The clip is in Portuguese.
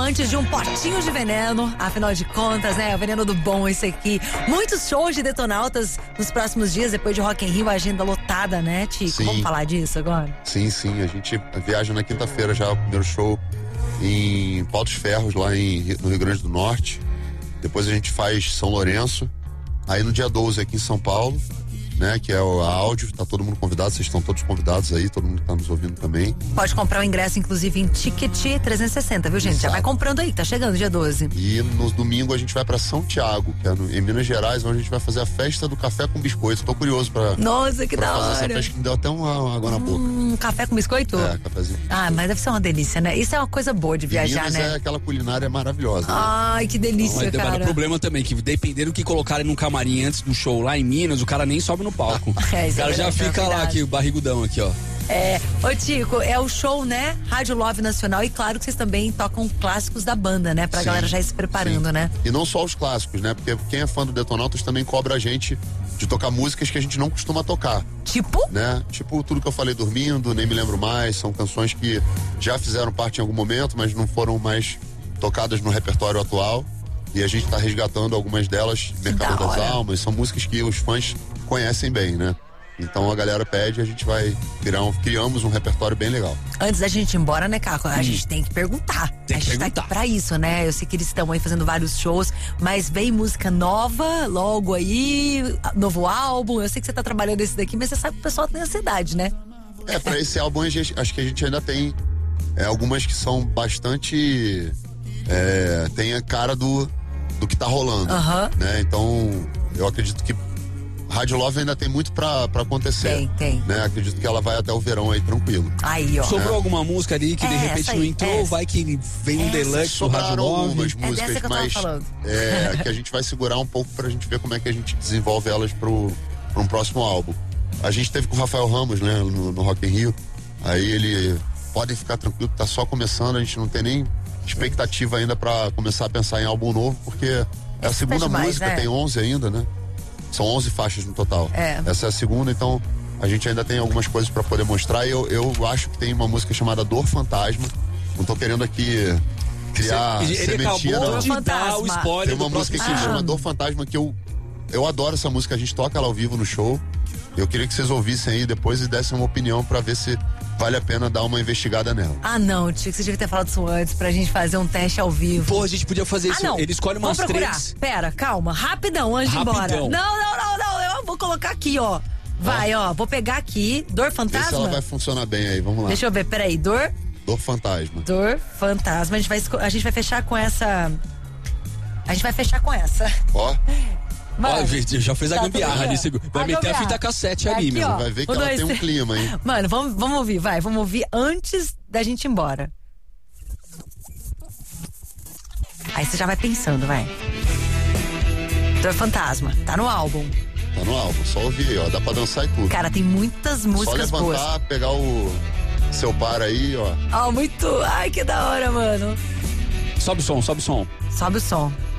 antes de um potinho de veneno, afinal de contas, né? O veneno do bom, esse aqui. Muitos shows de Detonautas nos próximos dias, depois de Rock in Rio, a agenda lotada, né, Tico? Sim. Vamos falar disso agora? Sim, a gente viaja na quinta-feira já, o primeiro show em Pau dos Ferros, lá no Rio Grande do Norte. Depois a gente faz São Lourenço. Aí no dia 12 aqui em São Paulo, né, que é a Áudio, tá todo mundo convidado, vocês estão todos convidados aí, todo mundo que tá nos ouvindo também. Pode comprar o ingresso, inclusive, em Ticket 360, viu, gente? Exato. Já vai comprando aí, tá chegando dia 12. E no domingo a gente vai pra São Tiago, que é em Minas Gerais, onde a gente vai fazer a festa do café com biscoito. Tô curioso pra Nossa, que da fazer hora. essa festa, que me deu até uma água na boca. Café com biscoito? É, cafezinho. Ah, mas deve ser uma delícia, né? Isso é uma coisa boa de viajar, Minas né? é aquela culinária maravilhosa, né? Ai, que delícia, Mas vai dar cara. problema também, que dependendo do que colocarem num camarim antes do show lá em Minas, o cara nem sobe no palco. É, O cara já fica lá aqui, o barrigudão aqui, ó. Ô Tico, é o show, né? Rádio Love Nacional, e claro que vocês também tocam clássicos da banda, né? Pra Sim, galera já ir se preparando, sim. né? E não só os clássicos, né? Porque quem é fã do Detonautas também cobra a gente de tocar músicas que a gente não costuma tocar, Tipo? né? Tipo tudo que eu falei, Dormindo, Nem Me Lembro Mais, são canções que já fizeram parte em algum momento, mas não foram mais tocadas no repertório atual. E a gente tá resgatando algumas delas, Mercador Da das hora. Almas, são músicas que os fãs conhecem bem, né? Então a galera pede, a gente vai criamos um repertório bem legal. Antes da gente ir embora, né, Caco? A gente tem que perguntar. Tem a que gente tá perguntar. aqui pra isso, né? Eu sei que eles estão aí fazendo vários shows, mas vem música nova logo aí, novo álbum. Eu sei que você tá trabalhando esse daqui, mas você sabe que o pessoal tem ansiedade, né? Pra esse álbum acho que a gente ainda tem algumas que são bastante tem a cara do que tá rolando, Aham. né? Então eu acredito que Rádio Love ainda tem muito pra acontecer. Tem. Né? Acredito que ela vai até o verão aí tranquilo. Aí, ó. Sobrou alguma música ali que de repente essa aí, não entrou, essa. vai que vem um Essa. deluxe do Rádio Sobraram Love. algumas dessa músicas, que eu tava mas falando. que a gente vai segurar um pouco pra gente ver como é que a gente desenvolve elas pra um próximo álbum. A gente teve com o Rafael Ramos, né, no Rock in Rio. Aí ele, podem ficar tranquilo, tá só começando, a gente não tem nem expectativa ainda pra começar a pensar em álbum novo, porque é a segunda demais, música, né? tem 11 ainda, né? São 11 faixas no total. Essa é a segunda, então a gente ainda tem algumas coisas pra poder mostrar. E eu acho que tem uma música chamada Dor Fantasma. Não tô querendo aqui criar Ele sementinha, acabou não. de dar o Fantasma. spoiler Tem uma do música próximo que show. chama Dor Fantasma, que eu adoro essa música, a gente toca ela ao vivo no show. Eu queria que vocês ouvissem aí depois e dessem uma opinião pra ver se vale a pena dar uma investigada nela. Ah, não, Tico, você devia ter falado isso antes pra gente fazer um teste ao vivo. Pô, a gente podia fazer isso. não. Ele escolhe umas Vamos procurar. 3. Pera, calma, rapidão, antes de ir embora. Rapidão. Não, eu vou colocar aqui, ó. Vai, ó, vou pegar aqui, Dor Vê se Fantasma. ela vai funcionar bem aí, vamos lá. Deixa eu ver, peraí, Dor Fantasma. Fantasma. A gente vai fechar com essa. Ó, Mano, Ó, já fez a tá gambiarra tudo ali. bem. Vai A meter a gambiarra. fita cassete ali, Aqui, meu. ó. vai ver que Um, ela dois, tem um três. clima, hein? Mano, vamos ouvir, vai. Vamos ouvir antes da gente ir embora. Aí você já vai pensando, vai. Dor Fantasma, tá no álbum. Tá no álbum, só ouvir aí, ó. Dá pra dançar e tudo. Cara, tem muitas Só músicas boas. levantar, pegar o seu par aí, ó. Ó, muito. Ai, que da hora, mano. Sobe o som, sobe o som. Sobe o som.